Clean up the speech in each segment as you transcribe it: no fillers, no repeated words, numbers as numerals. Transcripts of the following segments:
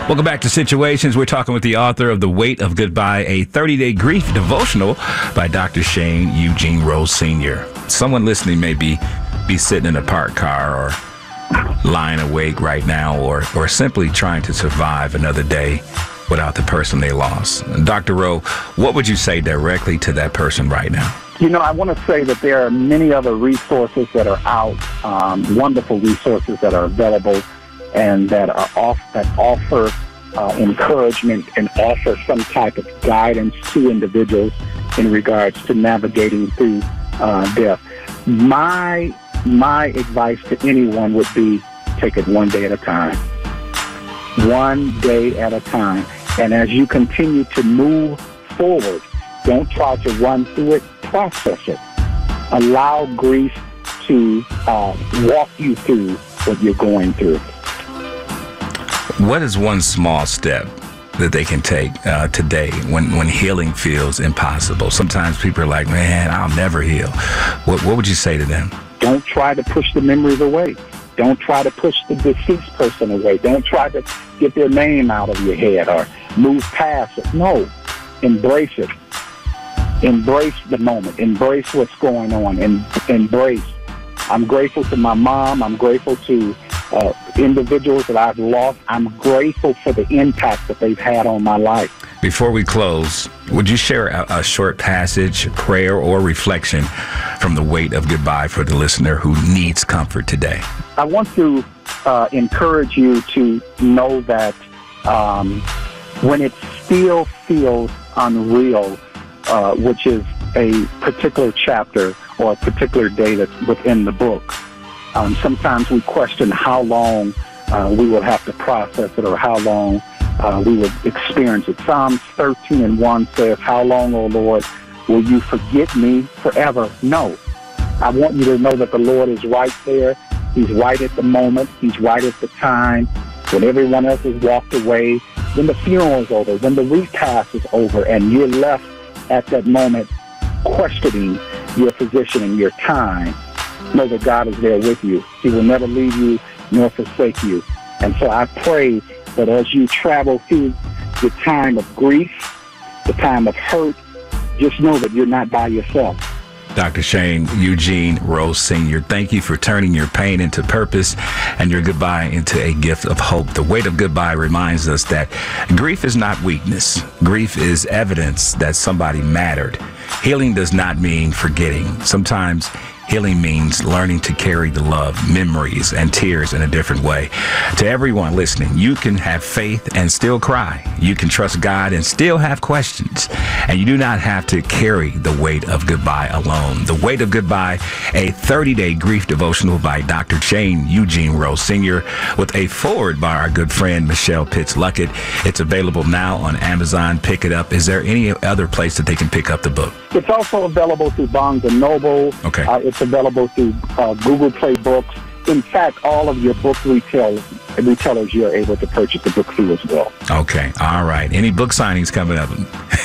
Welcome back to Situations. We're talking with the author of The Weight of Goodbye, a 30-day grief devotional by Dr. Shane Eugene Rose Sr. Someone listening may be sitting in a parked car or lying awake right now or simply trying to survive another day without the person they lost. Dr. Rowe, what would you say directly to that person right now? You know, I want to say that there are many other resources that are out, wonderful resources that are available and that offer encouragement and offer some type of guidance to individuals in regards to navigating through death. My advice to anyone would be take it one day at a time. One day at a time. And as you continue to move forward, don't try to run through it, process it. Allow grief to walk you through what you're going through. What is one small step that they can take today when healing feels impossible? Sometimes people are like, man, I'll never heal. What would you say to them? Don't try to push the memories away. Don't try to push the deceased person away. Don't try to get their name out of your head or move past it. No, embrace it. Embrace the moment. Embrace what's going on. Embrace. I'm grateful to my mom. I'm grateful to individuals that I've lost. I'm grateful for the impact that they've had on my life. Before we close, would you share a short passage, prayer, or reflection from The Weight of Goodbye for the listener who needs comfort today? I want to encourage you to know that when it still feels unreal, which is a particular chapter or a particular day that's within the book, sometimes we question how long we will have to process it or how long we would experience it. Psalms 13:1 says, "How long, O Lord, will you forget me forever?" No. I want you to know that the Lord is right there. He's right at the moment. He's right at the time. When everyone else has walked away, when the funeral is over, when the repast is over, and you're left at that moment questioning your position and your time, know that God is there with you. He will never leave you nor forsake you. And so I pray that as you travel through the time of grief, the time of hurt, just know that you're not by yourself. Dr. Shane Eugene Rose Sr., thank you for turning your pain into purpose and your goodbye into a gift of hope. The Weight of Goodbye reminds us that grief is not weakness. Grief is evidence that somebody mattered. Healing does not mean forgetting. Sometimes healing means learning to carry the love, memories, and tears in a different way. To everyone listening, you can have faith and still cry. You can trust God and still have questions. And you do not have to carry the weight of goodbye alone. The Weight of Goodbye, a 30-day grief devotional by Dr. Shane Eugene Rose Sr. with a foreword by our good friend Michelle Pitts-Luckett. It's available now on Amazon. Pick it up. Is there any other place that they can pick up the book? It's also available through Barnes & Noble. Okay. It's available through Google Play Books. In fact, all of your book retailers, you're able to purchase the book through as well. Okay. All right. Any book signings coming up?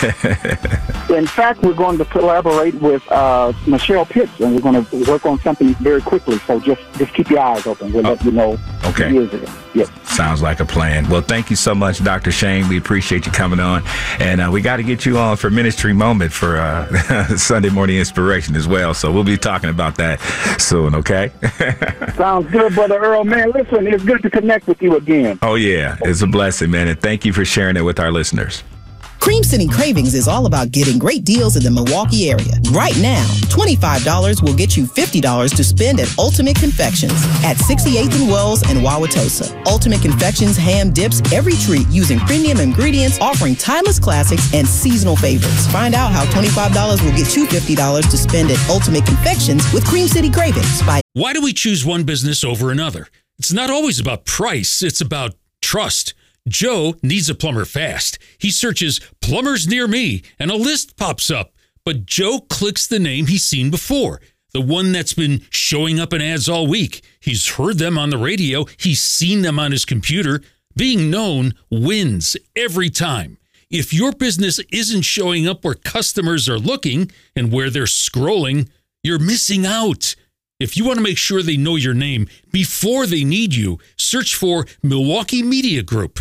In fact, we're going to collaborate with Michelle Pitts, and we're going to work on something very quickly. So just keep your eyes open. We'll let you know. Okay. Yes. Sounds like a plan. Well, thank you so much, Dr. Shane. We appreciate you coming on. And we got to get you on for Ministry Moment for Sunday Morning Inspiration as well. So we'll be talking about that soon, okay? Sounds good, Brother Earl. Man, listen, it's good to connect with you again. Oh, yeah. It's a blessing, man. And thank you for sharing it with our listeners. Cream City Cravings is all about getting great deals in the Milwaukee area. Right now, $25 will get you $50 to spend at Ultimate Confections at 68th and Wells and Wauwatosa. Ultimate Confections ham dips every treat using premium ingredients, offering timeless classics and seasonal favorites. Find out how $25 will get you $50 to spend at Ultimate Confections with Cream City Cravings. Why do we choose one business over another? It's not always about price. It's about trust. Joe needs a plumber fast. He searches plumbers near me and a list pops up. But Joe clicks the name he's seen before, the one that's been showing up in ads all week. He's heard them on the radio. He's seen them on his computer. Being known wins every time. If your business isn't showing up where customers are looking and where they're scrolling, you're missing out. If you want to make sure they know your name before they need you, search for Milwaukee Media Group.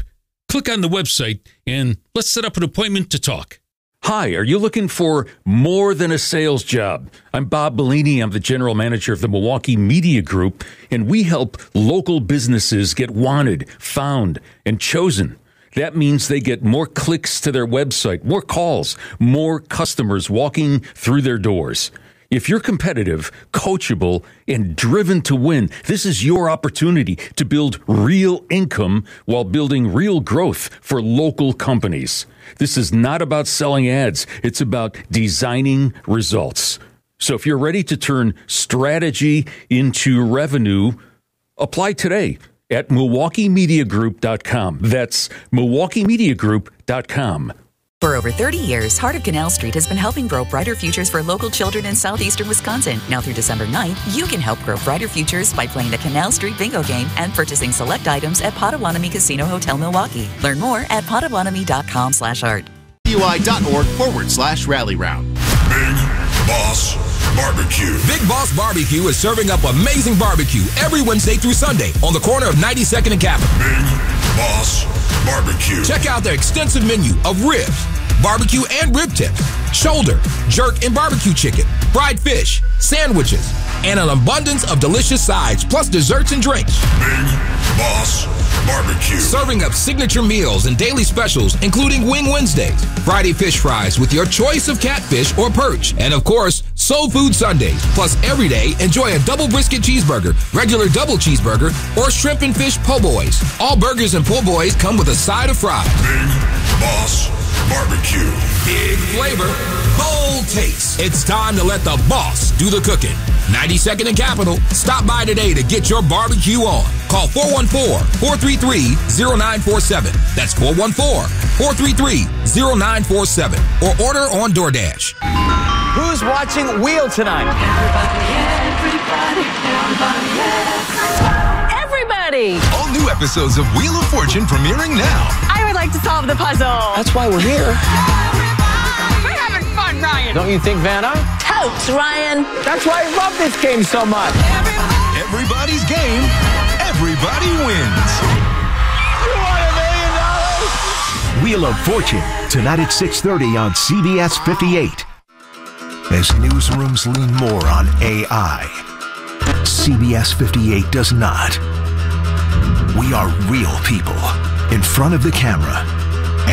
Click on the website and let's set up an appointment to talk. Hi, are you looking for more than a sales job? I'm Bob Bellini. I'm the general manager of the Milwaukee Media Group, and we help local businesses get wanted, found, and chosen. That means they get more clicks to their website, more calls, more customers walking through their doors. If you're competitive, coachable, and driven to win, this is your opportunity to build real income while building real growth for local companies. This is not about selling ads. It's about designing results. So if you're ready to turn strategy into revenue, apply today at MilwaukeeMediaGroup.com. That's MilwaukeeMediaGroup.com. For over 30 years, Heart of Canal Street has been helping grow brighter futures for local children in southeastern Wisconsin. Now through December 9th, you can help grow brighter futures by playing the Canal Street Bingo game and purchasing select items at Potawatomi Casino Hotel Milwaukee. Learn more at Potawatomi.com/art. UI.org/rally round. Big Boss Barbecue. Big Boss Barbecue is serving up amazing barbecue every Wednesday through Sunday on the corner of 92nd and Capitol. Big Boss Barbecue. Check out their extensive menu of ribs, barbecue and rib tips, shoulder, jerk and barbecue chicken, fried fish, sandwiches, and an abundance of delicious sides, plus desserts and drinks. Big Boss Barbecue. Serving up signature meals and daily specials, including Wing Wednesdays, Friday fish fries with your choice of catfish or perch, and of course, Soul Food Sundays. Plus, every day, enjoy a double brisket cheeseburger, regular double cheeseburger, or shrimp and fish po' boys. All burgers and po' boys come with a side of fries. Big Boss Barbecue. Big flavor, bold taste. It's time to let the boss do the cooking. 92nd and Capitol. Stop by today to get your barbecue on. Call 414-433-0947. That's 414-433-0947. Or order on DoorDash. Who's watching Wheel tonight? Everybody! All new episodes of Wheel of Fortune premiering now. I would like to solve the puzzle. That's why we're here. We're having fun, Ryan. Don't you think, Vanna? Totes, Ryan. That's why I love this game so much. Everybody's game. Everybody wins. You want $1 million? Wheel of Fortune, tonight at 6:30 on CBS 58. As newsrooms lean more on AI, CBS 58 does not. We are real people in front of the camera.